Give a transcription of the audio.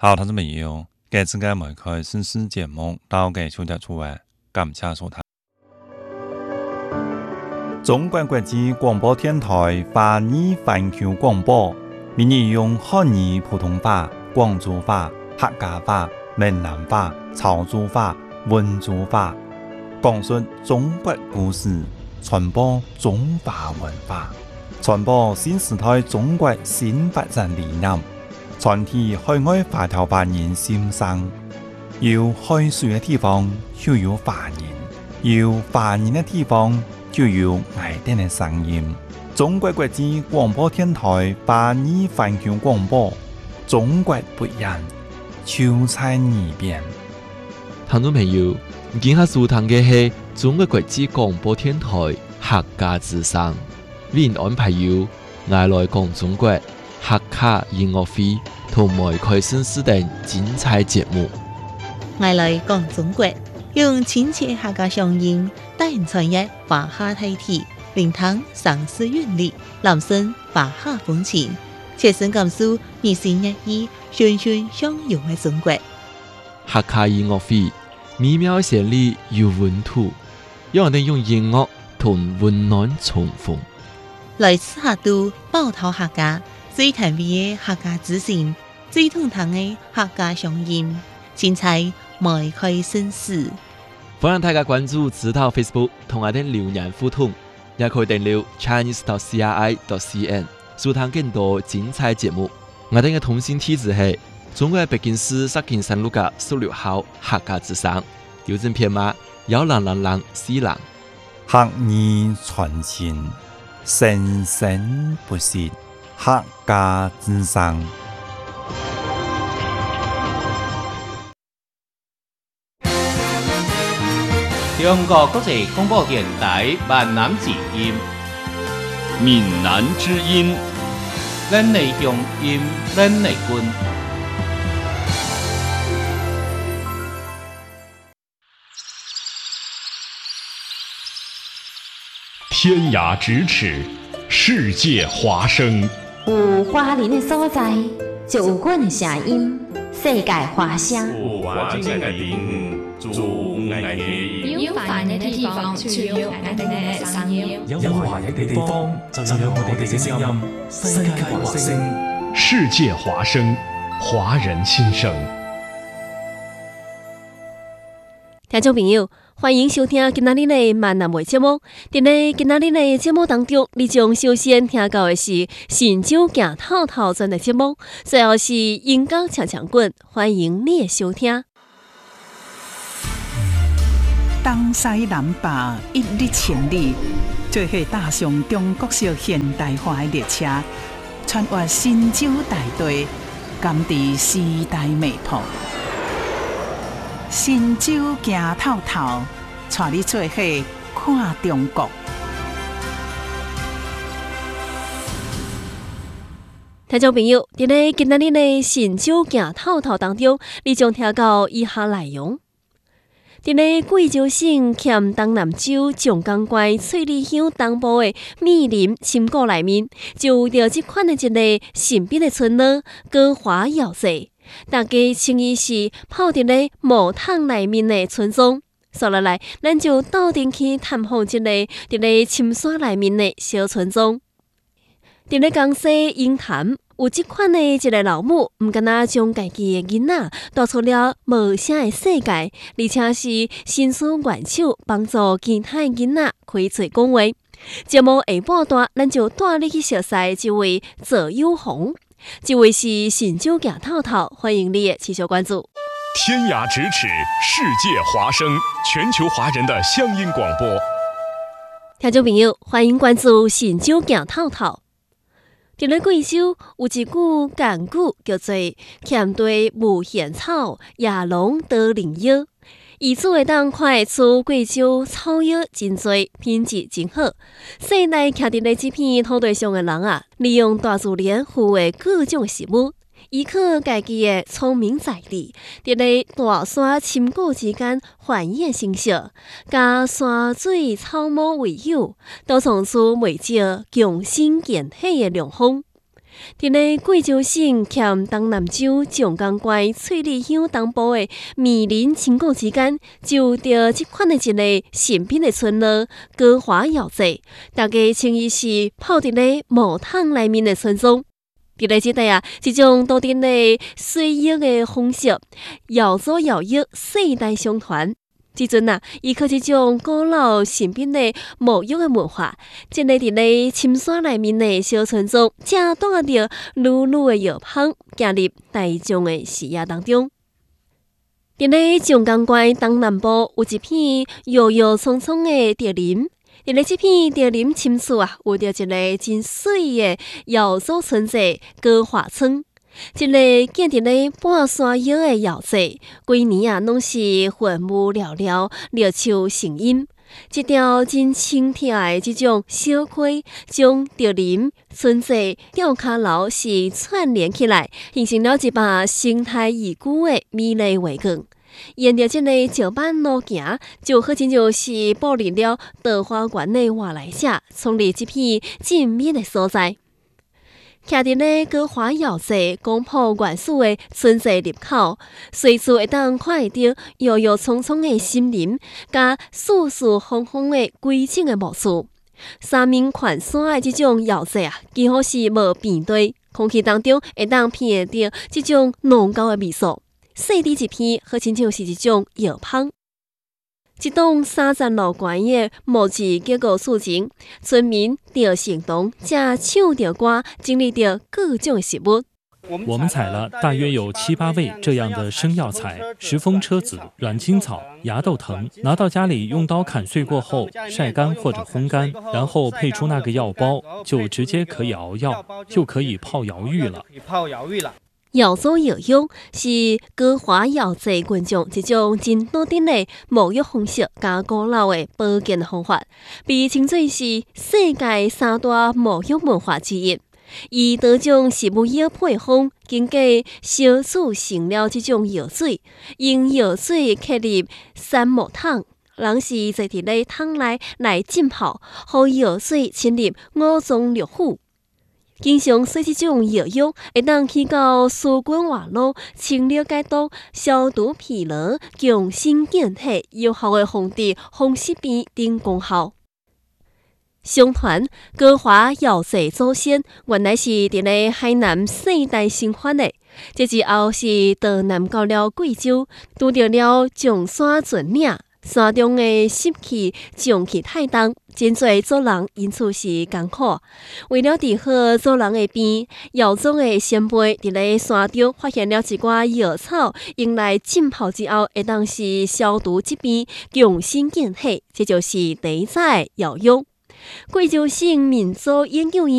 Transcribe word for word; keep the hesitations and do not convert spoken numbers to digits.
好，聽眾朋友，這次嘅每開新詩節目到嘅收聽出嚟，感謝收聽。中國國際廣播電台華語環球廣播，每日用漢語普通話、廣州話、客家話、閩南話、潮州話、溫州話，講述中國故事，傳播中華文化，傳播新時代中國新發展理念。傳遞海外華僑華人心聲，有海水嘅地方就有華人，有華人嘅地方就有愛哋嘅聲音。中國國際廣播電台華語環球廣播，中國不一樣，就在耳邊。 聽眾朋友，今下收聽嘅係中國國際廣播電台客家之聲，為您安排有愛來講中國客家音樂會同埋開新詩等精彩節目。 愛來講中國，用親切客家聲音帶人傳閱華夏大體，聆聽城市韻律，攬聲華夏風情，切身感受日新月異、循循相融嘅中國。 客家音樂會美妙旋律有溫度，讓人哋用音樂同溫暖重逢。 來自客都寶島客家最甜美嘅客家之聲，最通透嘅客家聲音，精彩邁開新詩。 歡迎大家關注指導 Facebook 同我哋留言互動，也可以訂閱 Chinese dot C R I dot C N 收聽更多精彩節目。我哋嘅通信地址係中國北京市石景山路嘅十六號客家之聲，郵政編碼幺零零零四零。 客語傳情，生生不息，客家之聲。 中國國際廣播電台閩南之音， 閩南之音， 咱的鄉音，咱的根。 天涯咫尺，世界華聲。 有華人的所在，就有阮的聲音。世界華聲。 有華人的地方，就有愛的音。 有華人的地方，就有愛的聲音。 有華人的地方，就有我哋嘅聲音。世界華聲， 世界華聲，華人心聲。 聽眾朋友，歡迎收聽今仔日的閩南話節目。在今仔日的節目當中，你將首先聽到的是神州行透透專題節目，最後是音樂強強滾，歡迎你的收聽。 東西南北一日千里，做伙踏上中國式現代化的列車，穿越神州大地，感知時代脈搏。神州行透透，帶你做伙看中國。 聽眾朋友，在今仔日的神州行透透當中，你將聽到以下內容。在貴州省黔東南州將江關翠里鄉東部的密林深谷內面，就有着這款的一個神秘的村落——果花窯仔。大家稱伊是泡在咧木桶內面的村莊。所以來，咱就到陣去探訪一個在咧深山內面的小村莊。在咧江西鷹潭，有這款的一個老母，唔敢若將家己的囡仔帶出了無聲的世界，而且是伸出援手幫助其他的囡仔開嘴講話。節目下半段，咱就帶你去熟悉這位左友紅。這位是神州行透透，歡迎你持續關注。 天涯咫尺，世界華聲，全球華人的鄉音廣播。 聽眾朋友，歡迎關注神州行透透。在咧貴州有一句簡句叫做“欠對無閒草，野龍得靈藥”，意思會當看出貴州草藥真多，品質真好。世代徛佇咧這片土地上的人啊，利用大自然賦的各種食物，依靠家己的聰明才智，在咧大山深谷之間繁衍生息，加山水草木為友，都創出未少強身健體的良方。 伫咧贵州省兼东南州蒋江县翠里乡东部的米林青谷之间，就着即款的一个神秘的村落——歌华窑寨，大家称伊是泡伫咧木桶内面的村庄。伫咧即带啊，即种多点的水浴的方式，窑做窑浴世代相传。即阵啊，依靠即种古老神秘的沐浴的文化，建立伫咧深山内面的小村庄，正带着缕缕的药香，行入大众的视野当中。伫咧蒋江县东南部有一片郁郁葱葱的竹林，伫咧即片竹林深处啊，有着一个真水的窑组村寨歌华村。一个建伫咧半山腰的窑寨，规年啊拢是云雾缭绕，绿树成荫。一条真清澈的即种小溪，将竹林、村寨、吊脚楼是串联起来，形成了一把生态宜居的美丽画卷。沿着这个石板路行，就好像就是步入了桃花源的外来者，创立这片静谧的所在。徛伫咧歌华窑寨广朴原始的村寨入口，随处会当看会到郁郁葱葱的森林，甲四四方方的规整的木厝。三面环山的即种窑寨啊，几乎是无边对，空气当中会当闻得到即种浓厚的味素。细滴一片，好亲像是一种药香。一栋三层楼高的木质结构厝前，村民着行动，才唱着歌，经历着各种的食物。 我们采了大约有七八味这样的生药材：石峰车子、软青草、芽豆藤。拿到家里用刀砍碎过后，晒干或者烘干，然后配出那个药包，就直接可以熬药，就可以泡瑶浴了。 窑做药浴是歌华窑寨群众一种真多点的沐浴方式，加古老的保健方法，被称作是世界三大沐浴文化之一。以多种食物药配方，经过烧煮成了这种药水，用药水刻入杉木桶，人是在伫咧桶内来浸泡，互药水侵入五脏六腑。经常洗这种药浴，会当起到疏肝活络、清热解毒、消毒疲劳、强身健体、有效的防治风湿病等功效。相传，歌华窑寨祖先原来是伫咧海南世代生还的，这之后是逃难到了贵州，拄到了象山峻岭。山中的湿气、瘴气太重，真侪族人因此是艰苦。为了治好族人的病，窑中的先辈伫咧山中发现了一寡药草，用来浸泡之后，会当是消毒疾病、强身健体，这就是第一载窑浴。贵州省民族研究院